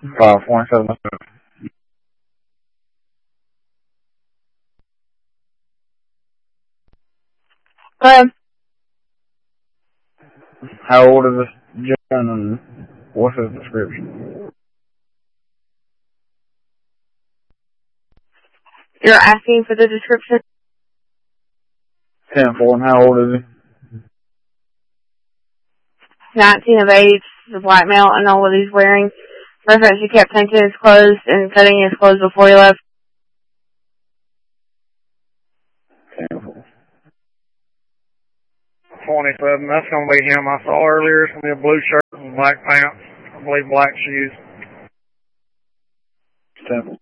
5.7. Go ahead. How old is this gentleman and what's his description? You're asking for the description? 10-4, and how old is he? 19 of age, the black male, I know what he's wearing. Reference, he kept painting his clothes and cutting his clothes before he left. 10-4. 27, that's going to be him I saw earlier. It's going to be a blue shirt and black pants, I believe black shoes. 10-4.